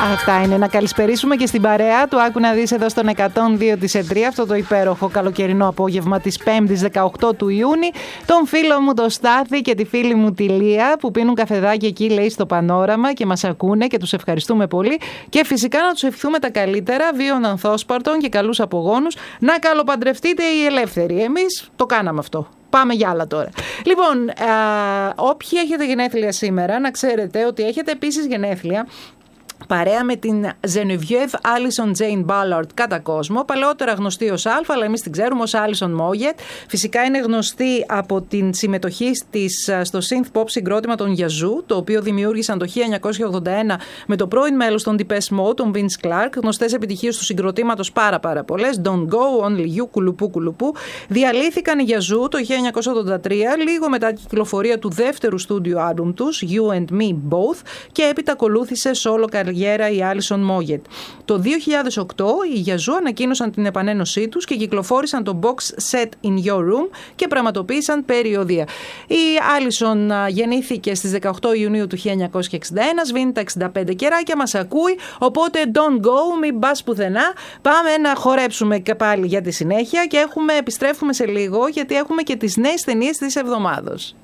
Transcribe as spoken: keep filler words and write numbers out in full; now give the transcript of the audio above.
Αυτά είναι. Να καλησπερίσουμε και στην παρέα του. Άκου να δεις εδώ στον εκατόν δύο της Ετρία, αυτό το υπέροχο καλοκαιρινό απόγευμα της πέμπτης δεκαοκτώ του Ιούνιου, τον φίλο μου τον Στάθη και τη φίλη μου τη Λία που πίνουν καφεδάκι εκεί, λέει, στο Πανόραμα και μας ακούνε και τους ευχαριστούμε πολύ. Και φυσικά να τους ευχηθούμε τα καλύτερα, βίων ανθόσπαρτων και καλούς απογόνους. Να καλοπαντρευτείτε οι ελεύθεροι. Εμείς το κάναμε αυτό. Πάμε για άλλα τώρα. Λοιπόν, α, όποιοι έχετε γενέθλια σήμερα, να ξέρετε ότι έχετε επίσης γενέθλια παρέα με την Genevieve Alison Jane Ballard κατά κόσμο, παλαιότερα γνωστή ως Α, αλλά εμείς την ξέρουμε ως Alison Moyet. Φυσικά είναι γνωστή από την συμμετοχή της στο synth pop συγκρότημα των Yazoo, το οποίο δημιούργησαν το χίλια εννιακόσια ογδόντα ένα με το πρώην μέλος των Depeche Mode, τον Vince Clarke. Γνωστές επιτυχίες του συγκροτήματος πάρα πάρα πολλές. Don't Go, Only You, κουλουπού κουλουπού. Διαλύθηκαν οι Yazoo το χίλια εννιακόσια ογδόντα τρία, λίγο μετά την κυκλοφορία του δεύτερου στούντιο άλμπουμ τους, You and Me Both, και έπειτα ακολούθησε solo καριέρα η Alison Moyet. Το δύο χιλιάδες οκτώ οι Yazoo ανακοίνωσαν την επανένωσή τους και κυκλοφόρησαν το box set In Your Room και πραγματοποίησαν περιοδεία. Η Alison γεννήθηκε στις δεκαοκτώ Ιουνίου του χίλια εννιακόσια εξήντα ένα, σβήνει τα εξήντα πέντε καιράκια, μας ακούει, οπότε don't go, μην πας πουθενά, πάμε να χορέψουμε και πάλι για τη συνέχεια και έχουμε, επιστρέφουμε σε λίγο γιατί έχουμε και τις νέες ταινίες της εβδομάδος.